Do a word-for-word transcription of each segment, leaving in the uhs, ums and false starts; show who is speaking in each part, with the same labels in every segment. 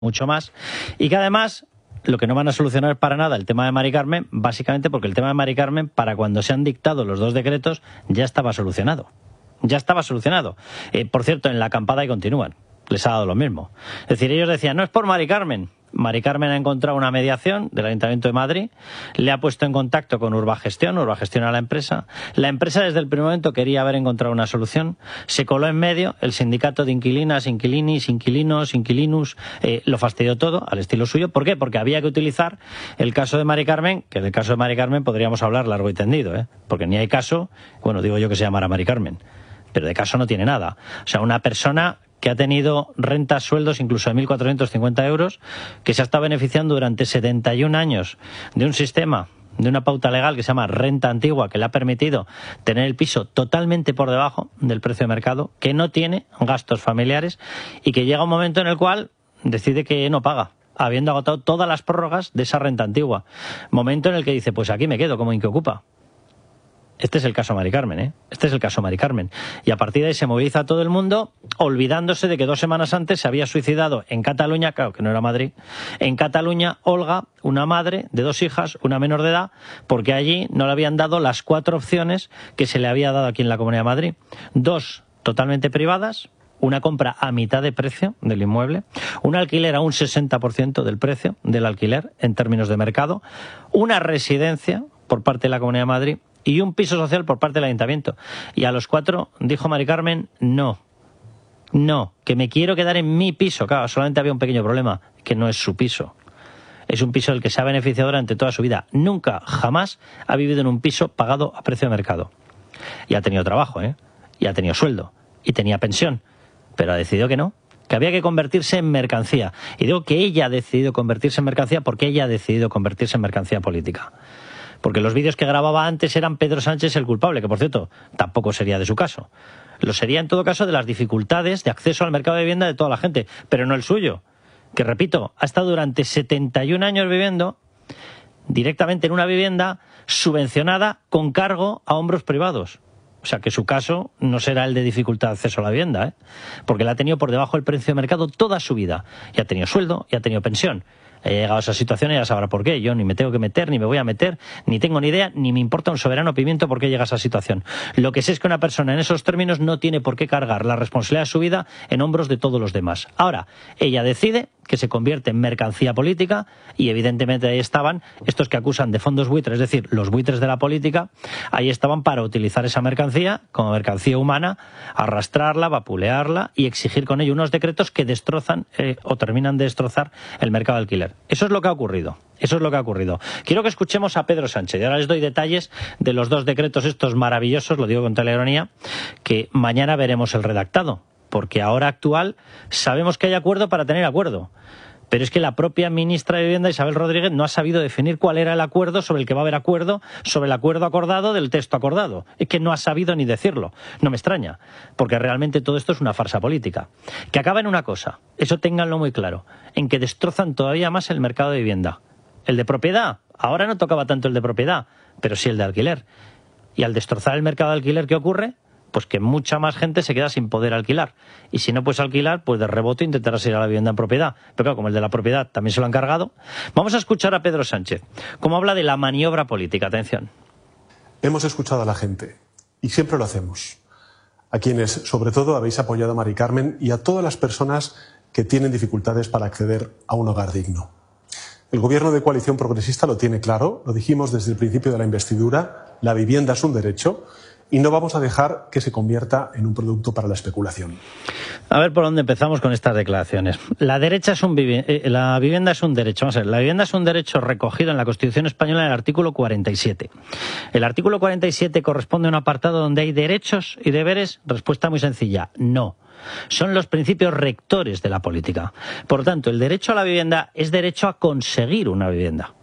Speaker 1: mucho más, y que además lo que no van a solucionar para nada el tema de Mari Carmen, básicamente porque el tema de Mari Carmen, para cuando se han dictado los dos decretos, ya estaba solucionado. Ya estaba solucionado. Eh, por cierto, en la acampada y continúan. Les ha dado lo mismo. Es decir, ellos decían, no es por Mari Carmen. Mari Carmen ha encontrado una mediación del Ayuntamiento de Madrid, le ha puesto en contacto con Urbagestión, Urbagestión a la empresa. La empresa desde el primer momento quería haber encontrado una solución, se coló en medio, el sindicato de inquilinas, inquilinis, inquilinos, inquilinus, eh, lo fastidió todo al estilo suyo. ¿Por qué? Porque había que utilizar el caso de Mari Carmen, que del caso de Mari Carmen podríamos hablar largo y tendido, ¿eh? Porque ni hay caso, bueno, digo yo que se llamara Mari Carmen, pero de caso no tiene nada. O sea, una persona que ha tenido rentas, sueldos incluso de mil cuatrocientos cincuenta euros, que se ha estado beneficiando durante setenta y un años de un sistema, de una pauta legal que se llama renta antigua, que le ha permitido tener el piso totalmente por debajo del precio de mercado, que no tiene gastos familiares y que llega un momento en el cual decide que no paga, habiendo agotado todas las prórrogas de esa renta antigua. Momento en el que dice, pues aquí me quedo como inquiocupa. Este es el caso Mari Carmen, ¿eh? Este es el caso Mari Carmen. Y a partir de ahí se moviliza todo el mundo, olvidándose de que dos semanas antes se había suicidado en Cataluña, claro que no era Madrid, en Cataluña Olga, una madre de dos hijas, una menor de edad, porque allí no le habían dado las cuatro opciones que se le había dado aquí en la Comunidad de Madrid. Dos totalmente privadas, una compra a mitad de precio del inmueble, un alquiler a un sesenta por ciento del precio del alquiler en términos de mercado, una residencia por parte de la Comunidad de Madrid y un piso social por parte del Ayuntamiento. Y a los cuatro dijo Mari Carmen, no, no, que me quiero quedar en mi piso. Claro, solamente había un pequeño problema, que no es su piso. Es un piso del que se ha beneficiado durante toda su vida. Nunca, jamás ha vivido en un piso pagado a precio de mercado. Y ha tenido trabajo, ¿eh? Y ha tenido sueldo. Y tenía pensión. Pero ha decidido que no, que había que convertirse en mercancía. Y digo que ella ha decidido convertirse en mercancía porque ella ha decidido convertirse en mercancía política. Porque los vídeos que grababa antes eran Pedro Sánchez el culpable, que por cierto tampoco sería de su caso. Lo sería en todo caso de las dificultades de acceso al mercado de vivienda de toda la gente, pero no el suyo. Que repito, ha estado durante setenta y un años viviendo directamente en una vivienda subvencionada con cargo a hombros privados. O sea que su caso no será el de dificultad de acceso a la vivienda, ¿eh? Porque la ha tenido por debajo del precio de mercado toda su vida. Y ha tenido sueldo y ha tenido pensión. He llegado a esa situación y ya sabrá por qué. Yo ni me tengo que meter, ni me voy a meter, ni tengo ni idea, ni me importa un soberano pimiento por qué llega a esa situación. Lo que sé es que una persona en esos términos no tiene por qué cargar la responsabilidad de su vida en hombros de todos los demás. Ahora, ella decide que se convierte en mercancía política y evidentemente ahí estaban estos que acusan de fondos buitres, es decir, los buitres de la política, ahí estaban para utilizar esa mercancía como mercancía humana, arrastrarla, vapulearla y exigir con ello unos decretos que destrozan eh, o terminan de destrozar el mercado de alquiler. Eso es lo que ha ocurrido. Eso es lo que ha ocurrido. Quiero que escuchemos a Pedro Sánchez y ahora les doy detalles de los dos decretos estos maravillosos, lo digo con toda la ironía, que mañana veremos el redactado. Porque ahora actual sabemos que hay acuerdo para tener acuerdo. Pero es que la propia ministra de Vivienda, Isabel Rodríguez, no ha sabido definir cuál era el acuerdo sobre el que va a haber acuerdo, sobre el acuerdo acordado del texto acordado. Es que no ha sabido ni decirlo. No me extraña, porque realmente todo esto es una farsa política. Que acaba en una cosa, eso ténganlo muy claro, en que destrozan todavía más el mercado de vivienda. El de propiedad, ahora no tocaba tanto el de propiedad, pero sí el de alquiler. Y al destrozar el mercado de alquiler, ¿qué ocurre? Pues que mucha más gente se queda sin poder alquilar. Y si no puedes alquilar, pues de rebote intentarás ir a la vivienda en propiedad. Pero claro, como el de la propiedad también se lo han cargado. Vamos a escuchar a Pedro Sánchez, cómo habla de la maniobra política. Atención.
Speaker 2: Hemos escuchado a la gente, y siempre lo hacemos. A quienes, sobre todo, habéis apoyado a Mari Carmen y a todas las personas que tienen dificultades para acceder a un hogar digno. El Gobierno de Coalición Progresista lo tiene claro, lo dijimos desde el principio de la investidura, la vivienda es un derecho, y no vamos a dejar que se convierta en un producto para la especulación.
Speaker 1: A ver por dónde empezamos con estas declaraciones. La derecha es un vivi eh, la vivienda es un derecho. Vamos a ver, la vivienda es un derecho recogido en la Constitución española en el artículo cuarenta y siete. El artículo cuarenta y siete corresponde a un apartado donde hay derechos y deberes. Respuesta muy sencilla, no. Son los principios rectores de la política. Por lo tanto, el derecho a la vivienda es derecho a conseguir una vivienda.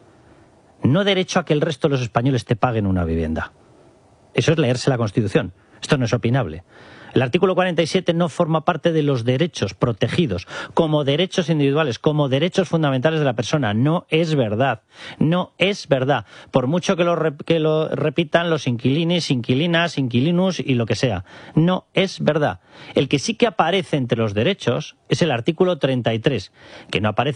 Speaker 1: No derecho a que el resto de los españoles te paguen una vivienda. Eso es leerse la Constitución. Esto no es opinable. El artículo cuarenta y siete no forma parte de los derechos protegidos como derechos individuales, como derechos fundamentales de la persona. No es verdad. No es verdad. Por mucho que lo, re que lo repitan los inquilinis, inquilinas, inquilinus y lo que sea. No es verdad. El que sí que aparece entre los derechos es el artículo treinta y tres, que no aparece